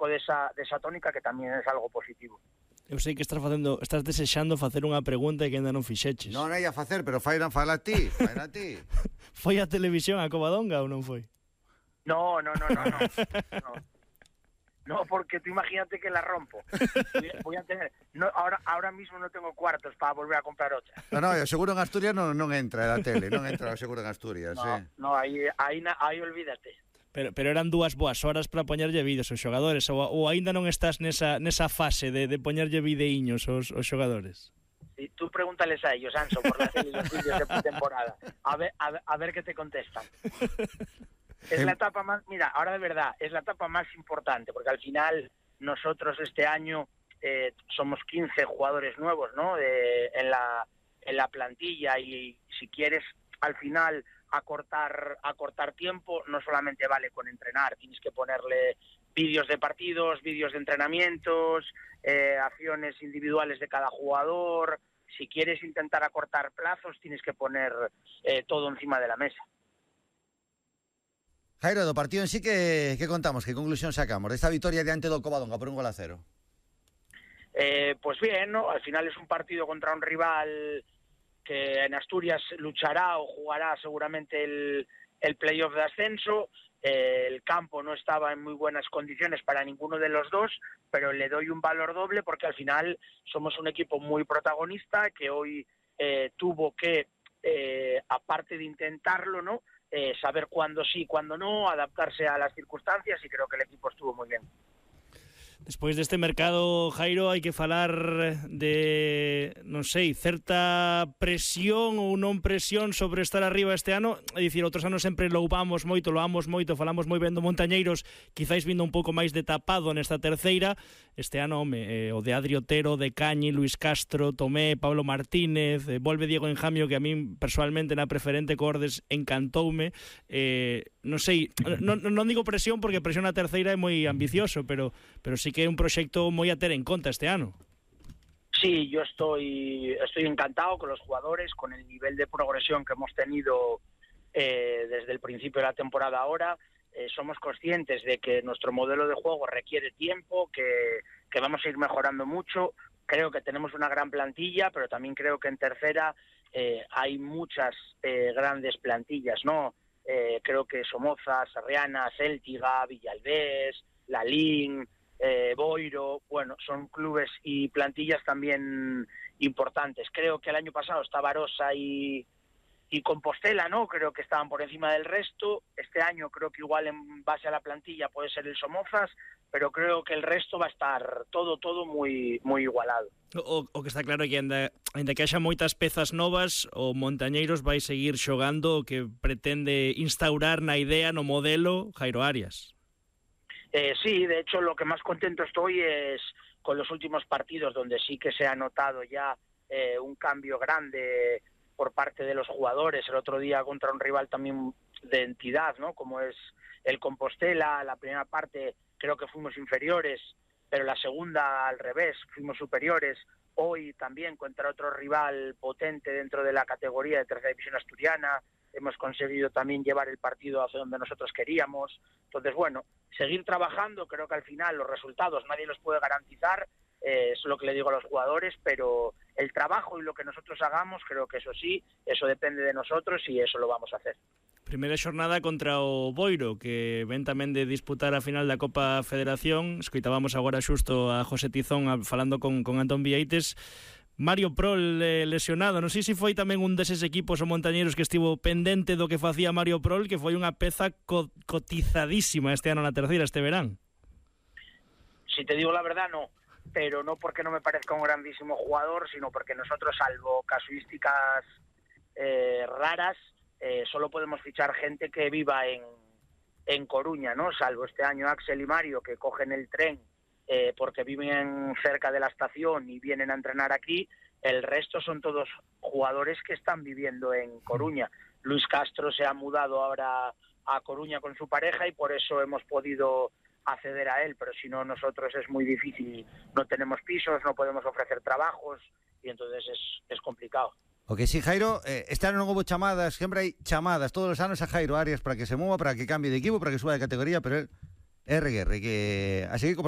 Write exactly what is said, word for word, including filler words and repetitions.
pouco desa, desa tónica, que tamén é algo positivo. Eu sei que estás facendo, estás desexando facer unha pregunta que ainda non fixeches. Non hai a facer, pero fai fala a ti, fai a ti. Foi a televisión a Covadonga ou non foi? No, no, no, no, no. no. No, porque tú imagínate que la rompo. Voy a tener, no, ahora ahora mismo no tengo cuartos para volver a comprar otra. No, no, o seguro en Asturias non, non entra a tele, non entra o seguro en Asturias, no, eh. No, aí aí aí olvídate. Pero, pero eran dúas boas horas para poñerlle vídeos aos xogadores, ou, ou aínda non estás nesa, nesa fase de, de poñerlle videiños aos, aos xogadores? Sí, tú pregúntales a ellos, Anso, por la tele y los vídeos de pretemporada. A ver, a ver, a ver qué te contestan. Es la etapa más, mira, ahora de verdad, es la etapa más importante, porque al final nosotros este año eh, somos quince jugadores nuevos, ¿no? De, en la en la plantilla, y si quieres al final acortar acortar tiempo, no solamente vale con entrenar, tienes que ponerle vídeos de partidos, vídeos de entrenamientos, eh, acciones individuales de cada jugador. Si quieres intentar acortar plazos, tienes que poner eh, todo encima de la mesa. Jairo, do partido en sí, que, que contamos, que conclusión sacamos desta victoria diante do Covadonga por un gol a cero? Eh, pues bien, ¿no? Al final es un partido contra un rival que en Asturias luchará o jugará seguramente el, el playoff de ascenso. Eh, el campo no estaba en muy buenas condiciones para ninguno de los dos, pero le doy un valor doble porque al final somos un equipo muy protagonista que hoy eh, tuvo que, eh, aparte de intentarlo, ¿no? Eh, saber cuándo sí, cuándo no, adaptarse a las circunstancias, y creo que el equipo estuvo muy bien. Despois deste mercado, Jairo, hai que falar de, non sei, certa presión ou non presión sobre estar arriba este ano. É dicir, outros anos sempre louvamos moito, loamos moito, falamos moi ben do Montañeiros, quizáis vindo un pouco máis de tapado nesta terceira. Este ano, home, eh, o de Adri Otero, de Cañi, Luis Castro, Tomé, Pablo Martínez, eh, volve Diego Enjamio, que a min personalmente na preferente Cordes encantoume. Eh, non sei, non, non digo presión porque presión na terceira é moi ambicioso, pero, pero sí que é un proxecto moi a ter en conta este ano. Sí, yo estoy estoy encantado con los jugadores, con el nivel de progresión que hemos tenido eh, desde el principio de la temporada ahora. Eh, somos conscientes de que nuestro modelo de juego requiere tiempo, que, que vamos a ir mejorando mucho. Creo que tenemos una gran plantilla, pero también creo que en tercera eh, hay muchas eh, grandes plantillas, ¿no? Eh, creo que Somoza, Sarriana, Céltiga, Villalbés, Lalín, eh, Boiro, bueno, son clubes y plantillas también importantes. Creo que el año pasado estaba Arosa y, y Compostela, ¿no? Creo que estaban por encima del resto. Este año creo que igual en base a la plantilla puede ser el Somozas, pero creo que el resto va a estar todo todo muy muy igualado. O, o que está claro que ainda, ainda que haxa moitas pezas novas, o Montañeiros vai seguir xogando o que pretende instaurar na idea, no modelo, Jairo Arias. Eh, sí, de hecho lo que más contento estoy es con los últimos partidos, donde sí que se ha notado ya eh, un cambio grande por parte de los jugadores. El otro día contra un rival también de entidad, ¿no? Como es el Compostela. La primera parte creo que fuimos inferiores, pero la segunda al revés, fuimos superiores. Hoy también contra otro rival potente dentro de la categoría de tercera división asturiana hemos conseguido también llevar el partido hacia donde nosotros queríamos. Entonces, bueno, seguir trabajando. Creo que al final los resultados nadie los puede garantizar, eh, es lo que le digo a los jugadores, pero el trabajo y lo que nosotros hagamos, creo que eso sí, eso depende de nosotros y eso lo vamos a hacer. Primeira xornada contra o Boiro, que ven tamén de disputar a final da Copa Federación. Escoitábamos agora xusto a José Tizón falando con, con Antón Vieites. Mario Prol eh, lesionado, non sei se foi tamén un deses equipos o Montañeiros que estivo pendente do que facía Mario Prol, que foi unha peza co- cotizadísima este ano na terceira, este verán. Si te digo la verdad, no, pero no porque no me parezca un grandísimo jugador, sino porque nosotros, salvo casuísticas eh, raras, eh, solo podemos fichar gente que viva en, en Coruña, ¿no? Salvo este año Axel y Mario, que cogen el tren Eh, porque viven cerca de la estación y vienen a entrenar aquí. El resto son todos jugadores que están viviendo en Coruña. Luis Castro se ha mudado ahora a Coruña con su pareja y por eso hemos podido acceder a él, pero si no, nosotros es muy difícil. No tenemos pisos, no podemos ofrecer trabajos y entonces es, es complicado. O que sí, Jairo, eh, este ano non houve chamadas, sempre hai chamadas todos os anos a Jairo Arias para que se mova, para que cambie de equipo, para que suba de categoría, pero él, R G R, que a seguir co